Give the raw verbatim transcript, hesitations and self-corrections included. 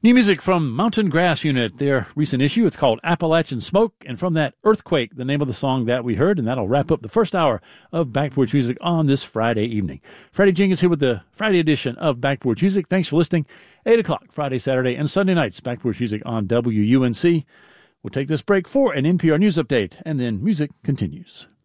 New music from Mountain Grass Unit, their recent issue. It's called Appalachian Smoke, and from that, Earthquake, the name of the song that we heard, and that'll wrap up the first hour of Back Porch Music on this Friday evening. Freddie Jenkins here with the Friday edition of Back Porch Music. Thanks for listening. eight o'clock, Friday, Saturday, and Sunday nights, Back Porch Music on W U N C. We'll take this break for an N P R News update, and then music continues.